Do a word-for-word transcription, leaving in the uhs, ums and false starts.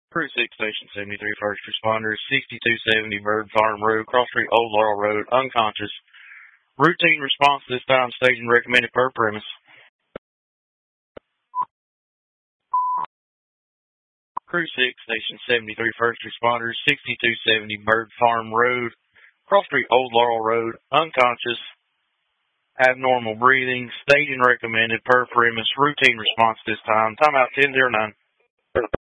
Crew six, Station seventy-three, first responders, sixty-two seventy Bird Farm Road, Cross Street, Old Laurel Road, unconscious. Routine response this time, staging recommended per premise. Crew six, Station seventy-three, first responders, sixty-two seventy Bird Farm Road, Cross Street, Old Laurel Road, unconscious. Abnormal breathing, staging recommended per premise, routine response this time. Timeout ten oh nine.